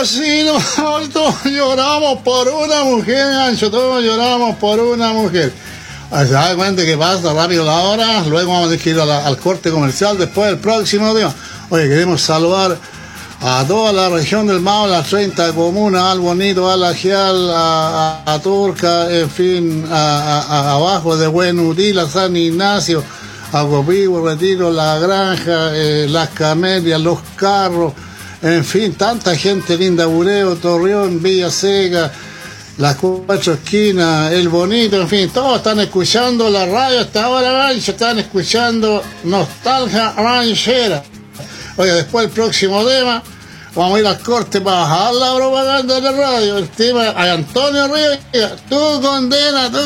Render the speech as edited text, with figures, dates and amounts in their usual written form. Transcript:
sí, no, todos lloramos por una mujer, Gancho, todos lloramos por una mujer. Se da cuenta que pasa rápido la hora, luego vamos a tener que ir al corte comercial después del próximo tema. Oye, queremos saludar a toda la región del Mao, las 30 comunas, al Bonito, a La Gial, a Turca, en fin, abajo de Buen Util, a San Ignacio, a Copivo, Retiro, La Granja, Las Camelias, Los Carros, en fin, tanta gente linda, Bureo, Torreón, Villa Seca, Las Cuatro Esquinas, El Bonito, en fin, todos están escuchando la radio hasta ahora, Rancho, están escuchando Nostalgia Ranchera. Oye, después el próximo tema, vamos a ir al corte para bajar la propaganda de la radio. El tema, a Antonio Ríos, tú condena, tú